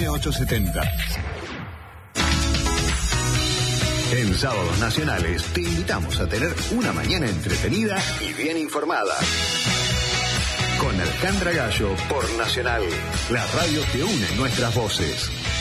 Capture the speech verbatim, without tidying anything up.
M ochocientos setenta. En Sábados Nacionales te invitamos a tener una mañana entretenida y bien informada. Con Alejandra Gallo por Nacional, la radio que une nuestras voces.